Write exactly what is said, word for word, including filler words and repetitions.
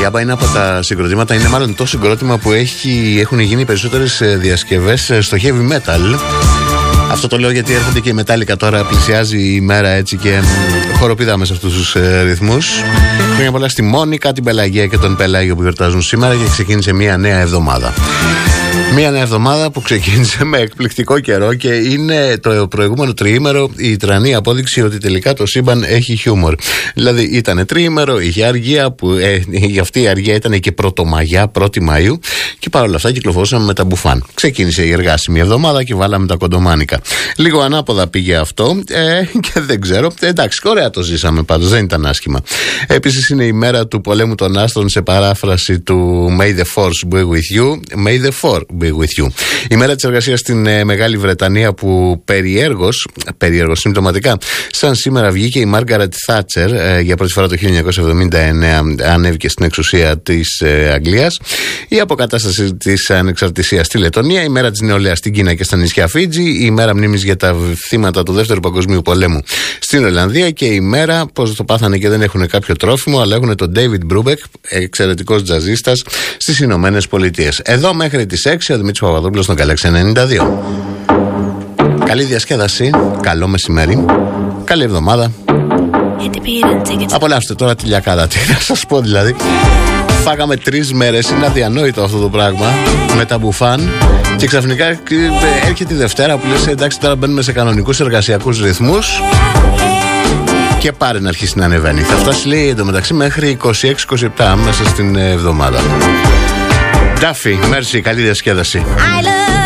Γιάμπα είναι από τα συγκροτήματα, είναι μάλλον το συγκρότημα που έχει, έχουν γίνει περισσότερες διασκευές στο heavy metal. Αυτό το λέω γιατί έρχονται και η Metallica τώρα, πλησιάζει η μέρα έτσι και χοροπηδάμε σε αυτούς τους ε, ρυθμούς. Χρόνια πολλά στη Μόνικα, την Πελαγία και τον Πελάγιο που γιορτάζουν σήμερα και ξεκίνησε μια νέα εβδομάδα. Μια νέα εβδομάδα που ξεκίνησε με εκπληκτικό καιρό και είναι το προηγούμενο τριήμερο η τρανή απόδειξη ότι τελικά το σύμπαν έχει χιούμορ. Δηλαδή ήταν τριήμερο, είχε αργία, που ε, αυτή η αργία ήταν και πρωτομαγιά, πρώτη Μαΐου, και παρόλα αυτά κυκλοφορούσαμε με τα μπουφάν. Ξεκίνησε η εργάσιμη εβδομάδα και βάλαμε τα κοντομάνικα. Λίγο ανάποδα πήγε αυτό ε, και δεν ξέρω. Ε, εντάξει, ωραία το ζήσαμε πάντως, δεν ήταν άσχημα. Επίσης είναι η μέρα του πολέμου των άστρων σε παράφραση του May the Force be with you. May the Force be with you. Η μέρα της εργασίας στην ε, Μεγάλη Βρετανία που περιέργως, περιέργως συμπτωματικά, σαν σήμερα βγήκε η Μάργαρετ Θάτσερ ε, για πρώτη φορά το χίλια εννιακόσια εβδομήντα εννέα, ανέβηκε στην εξουσία της ε, Αγγλίας. Η αποκατάσταση της ανεξαρτησίας στη Λετωνία, η μέρα της νεολαίας στην Κίνα και στα νησιά Φίτζι, η μέρα μνήμης για τα θύματα του Δεύτερου Παγκοσμίου Πολέμου στην Ολλανδία και η μέρα, πώς το πάθανε και δεν έχουν κάποιο τρόφιμο, αλλά έχουν τον David Brubeck, εξαιρετικός τζαζίστας, στις Ηνωμένες Πολιτείες. Εδώ μέχρι τις έξι ο Δημήτρης Παπαδόπουλος στον Καλέξη ενενήντα δύο. Καλή διασκέδαση, καλό μεσημέρι, καλή εβδομάδα. Απολαύστε τώρα τη λιακάδα, τι να σας πω δηλαδή. Φάγαμε τρεις μέρες, είναι αδιανόητο αυτό το πράγμα με τα μπουφάν και ξαφνικά έρχεται η Δευτέρα που λες εντάξει τώρα μπαίνουμε σε κανονικούς εργασιακούς ρυθμούς και πάρε να αρχίσει να ανεβαίνει. Θα φτάσει λέει εντωμεταξύ μέχρι είκοσι έξι είκοσι επτά μέσα στην εβδομάδα. Ντάφι, μέρση, καλή διασκέδαση.